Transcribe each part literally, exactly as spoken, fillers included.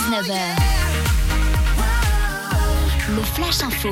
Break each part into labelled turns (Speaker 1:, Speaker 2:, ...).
Speaker 1: dix-neuf heures. Le Flash Info.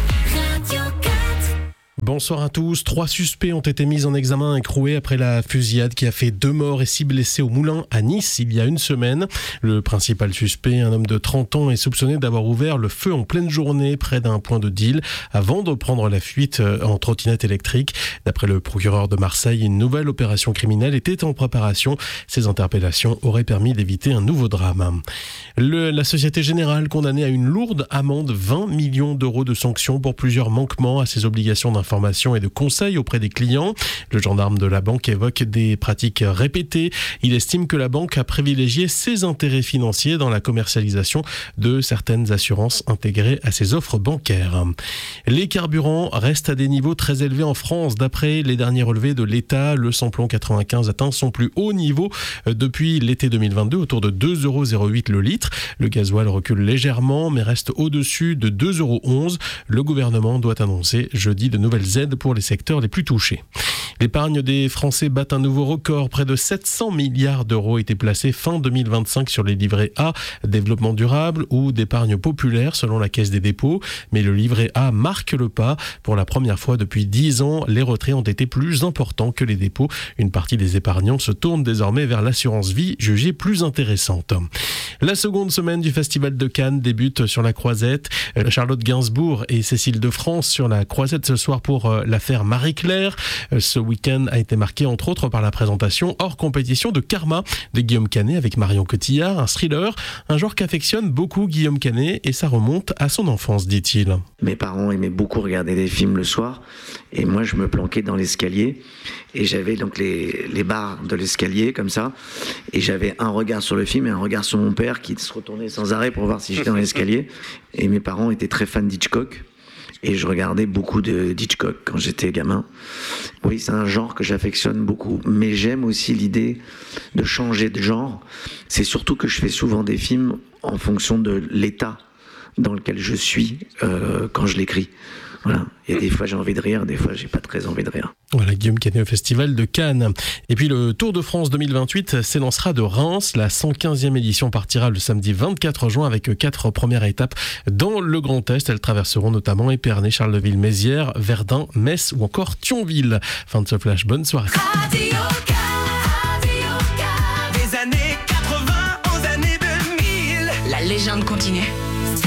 Speaker 1: Radio quatre.
Speaker 2: Bonsoir à tous. Trois suspects ont été mis en examen écroués après la fusillade qui a fait deux morts et six blessés au Moulin à Nice il y a une semaine. Le principal suspect, un homme de trente ans, est soupçonné d'avoir ouvert le feu en pleine journée près d'un point de deal avant de prendre la fuite en trottinette électrique. D'après le procureur de Marseille, une nouvelle opération criminelle était en préparation. Ces interpellations auraient permis d'éviter un nouveau drame. Le, la Société Générale condamnée à une lourde amende, vingt millions d'euros de sanctions pour plusieurs manquements à ses obligations d'information et de conseils auprès des clients. Le gendarme de la banque évoque des pratiques répétées. Il estime que la banque a privilégié ses intérêts financiers dans la commercialisation de certaines assurances intégrées à ses offres bancaires. Les carburants restent à des niveaux très élevés en France. D'après les derniers relevés de l'État, le samplon quatre-vingt-quinze atteint son plus haut niveau depuis l'été deux mille vingt-deux, autour de deux euros zéro huit le litre. Le gasoil recule légèrement, mais reste au-dessus de deux euros onze. Le gouvernement doit annoncer jeudi de nouvelles aides pour les secteurs les plus touchés. L'épargne des Français bat un nouveau record. Près de sept cents milliards d'euros étaient placés fin deux mille vingt-cinq sur les livrets A, développement durable ou d'épargne populaire selon la Caisse des dépôts. Mais le livret A marque le pas. Pour la première fois depuis dix ans, les retraits ont été plus importants que les dépôts. Une partie des épargnants se tourne désormais vers l'assurance vie, jugée plus intéressante. La seconde semaine du Festival de Cannes débute sur la Croisette. Charlotte Gainsbourg et Cécile de France sur la Croisette ce soir pour l'affaire Marie-Claire. Ce week-end a été marqué entre autres par la présentation hors compétition de Karma de Guillaume Canet avec Marion Cotillard, un thriller, un genre qu'affectionne beaucoup Guillaume Canet et ça remonte à son enfance, dit-il.
Speaker 3: Mes parents aimaient beaucoup regarder des films le soir et moi je me planquais dans l'escalier et j'avais donc les, les barres de l'escalier comme ça et j'avais un regard sur le film et un regard sur mon père qui se retournait sans arrêt pour voir si j'étais dans l'escalier et mes parents étaient très fans d'Hitchcock. Et je regardais beaucoup de d'Hitchcock quand j'étais gamin. Oui, c'est un genre que j'affectionne beaucoup. Mais j'aime aussi l'idée de changer de genre. C'est surtout que je fais souvent des films en fonction de l'état dans lequel je suis euh, quand je l'écris. Voilà. Et des fois j'ai envie de rire, des fois j'ai pas très envie de rire.
Speaker 2: Voilà, Guillaume Canet au Festival de Cannes. Et puis le Tour de France deux mille vingt-huit s'élancera de Reims. La cent quinzième édition partira le samedi vingt-quatre juin avec quatre premières étapes dans le Grand Est. Elles traverseront notamment Épernay, Charleville-Mézières, Verdun, Metz ou encore Thionville. Fin de ce flash, bonne soirée.
Speaker 1: Radio quatre, Radio quatre.
Speaker 4: Des années quatre-vingts aux années deux mille.
Speaker 1: La légende continue.